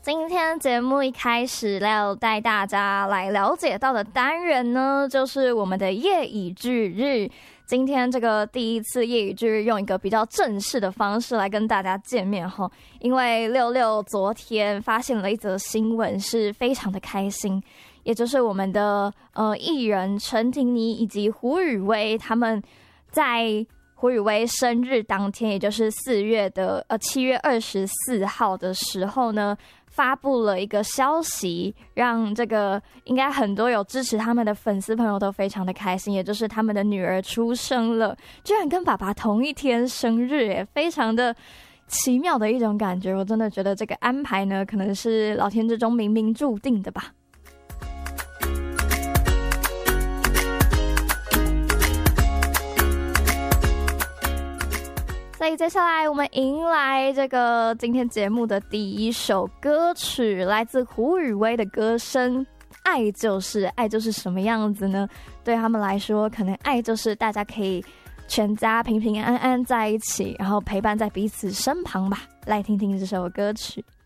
今天节目一开始要带大家来了解到的单元呢，就是我们的夜以继日。今天这个第一次夜以继日用一个比较正式的方式来跟大家见面齁，因为六六昨天发现了一则新闻，是非常的开心，也就是我们的艺人陈婷妮以及胡宇威他们在胡宇威生日当天，也就是7月24号的时候呢，发布了一个消息，让这个应该很多有支持他们的粉丝朋友都非常的开心，也就是他们的女儿出生了，居然跟爸爸同一天生日耶，非常的奇妙的一种感觉。我真的觉得这个安排呢，可能是老天之中冥冥注定的吧。所以接下来我们迎来这个今天节目的第一首歌曲，来自胡宇威的歌声。爱就是什么样子呢？对他们来说，可能爱就是大家可以全家平平安安在一起，然后陪伴在彼此身旁吧。来听听这首歌曲。